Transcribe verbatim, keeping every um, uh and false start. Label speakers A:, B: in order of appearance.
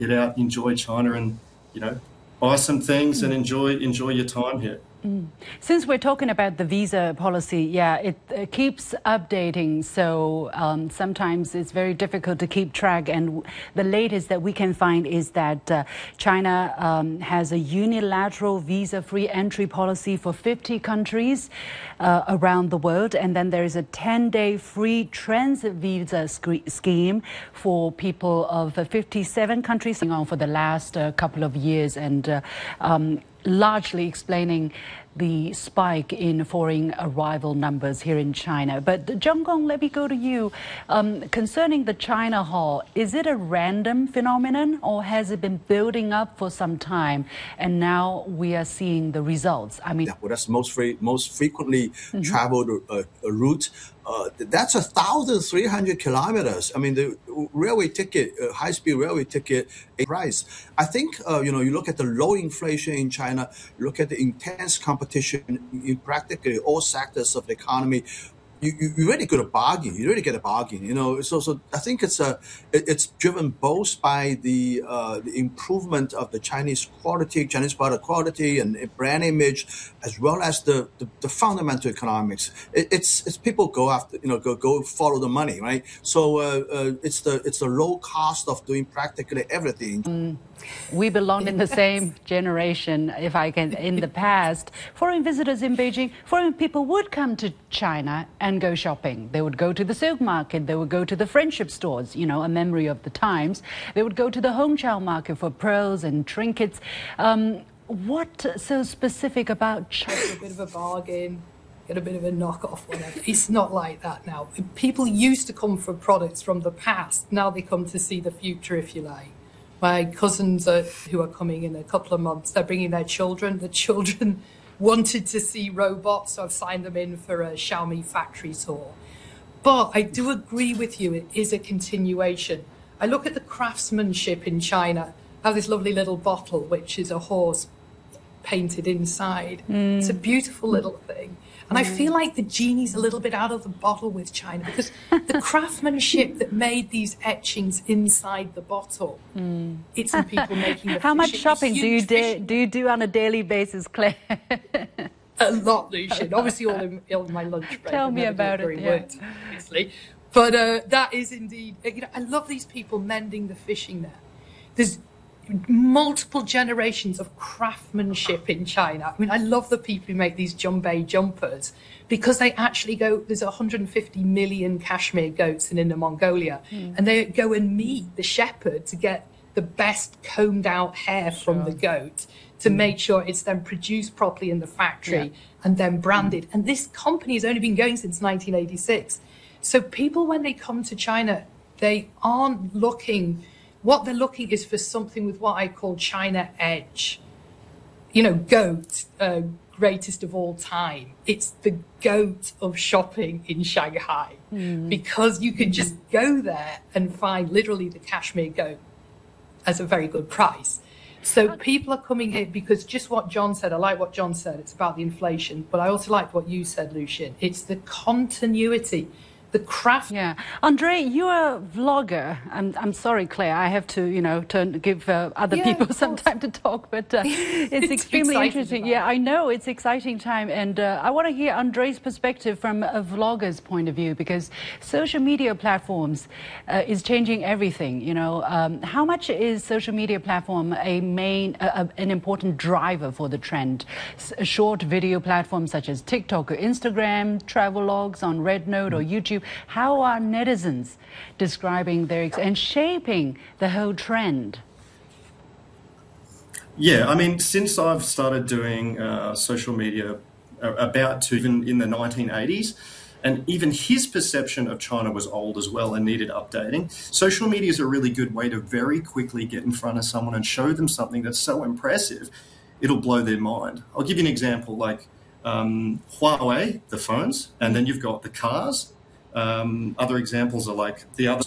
A: get out, enjoy China, and you know, buy some things and enjoy enjoy your time here.
B: Mm. Since we're talking about the visa policy, yeah, it, it keeps updating. So um, sometimes it's very difficult to keep track. And the latest that we can find is that uh, China um, has a unilateral visa-free entry policy for fifty countries uh, around the world. And then there is a ten-day free transit visa scheme for people of fifty-seven countries on for the last uh, couple of years. And uh, um, largely explaining the spike in foreign arrival numbers here in China. But Zheng Gong, let me go to you. Um, concerning the China Hall, is it a random phenomenon or has it been building up for some time and now we are seeing the results? I mean,
C: yeah, well, that's most free, most frequently mm-hmm. traveled uh, route. Uh, that's a thousand three hundred kilometers. I mean, the railway ticket, uh, high-speed railway ticket price. I think uh, you know, you look at the low inflation in China, look at the intense competition in practically all sectors of the economy. You, you, you really get a bargain. You really get a bargain. You know, so so I think it's a it, it's driven both by the uh, the improvement of the Chinese quality, Chinese product quality, and brand image, as well as the the, the fundamental economics. It, it's it's people go after you know go go follow the money, right? So uh, uh, it's the it's the low cost of doing practically everything.
B: Mm. We belonged in the same generation, if I can, in the past. Foreign visitors in Beijing, foreign people would come to China and go shopping. They would go to the silk market, they would go to the friendship stores, you know, a memory of the times. They would go to the Hongqiao market for pearls and trinkets. Um, what so specific about China?
D: A bit of a bargain, get a bit of a knockoff, whatever. It's not like that now. People used to come for products from the past. Now they come to see the future, if you like. My cousins are, who are coming in a couple of months, they're bringing their children. The children wanted to see robots, so I've signed them in for a Xiaomi factory tour. But I do agree with you, it is a continuation. I look at the craftsmanship in China. I have this lovely little bottle, which is a horse painted inside. Mm. It's a beautiful little thing. And I feel like the genie's a little bit out of the bottle with China because the craftsmanship that made these etchings inside the bottle, mm. it's in people making the
B: How much shopping do you do, do you do on a daily basis, Claire?
D: A lot, Lucian. Obviously, all in, all in my lunch break.
B: Tell me about it.
D: Yeah. Worked, obviously. But uh, that is indeed, you know, I love these people mending the fishing net. There's multiple generations of craftsmanship in China. I mean, I love the people who make these Jumbei jumpers because they actually go, there's one hundred fifty million cashmere goats in Inner Mongolia, mm. and they go and meet the shepherd to get the best combed out hair from sure. the goat to mm. make sure it's then produced properly in the factory yeah. and then branded. Mm. And this company has only been going since nineteen eighty-six. So people, when they come to China, they aren't looking... What they're looking is for something with what I call China edge. You know, goat, uh, greatest of all time. It's the goat of shopping in Shanghai mm. because you can just go there and find literally the cashmere goat at a very good price. So people are coming here because just what John said, I like what John said, it's about the inflation, but I also like what you said, Lucian. It's the continuity. The craft.
B: Yeah. Andre, you're a vlogger. I'm, I'm sorry, Claire. I have to, you know, turn, give uh, other yeah, people some time to talk, but uh, it's, it's extremely interesting. Yeah, I know it's exciting time. And uh, I want to hear Andre's perspective from a vlogger's point of view, because social media platforms uh, is changing everything. You know, um, how much is social media platform a main, uh, an important driver for the trend? S short video platforms such as TikTok or Instagram, travelogues on Rednote or YouTube. How are netizens describing their ex and shaping the whole trend?
A: Yeah, I mean, since I've started doing uh, social media about to even in the nineteen eighties, and even his perception of China was old as well and needed updating, social media is a really good way to very quickly get in front of someone and show them something that's so impressive, it'll blow their mind. I'll give you an example, like um, Huawei, the phones, and then you've got the cars. Um, other examples are like the other